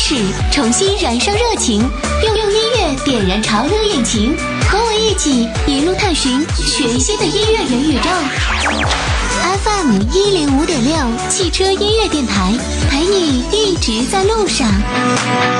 始，重新燃烧热情，用音乐点燃潮流引擎，和我一起一路探寻全新的音乐元宇宙。FM 105.6汽车音乐电台，陪你一直在路上。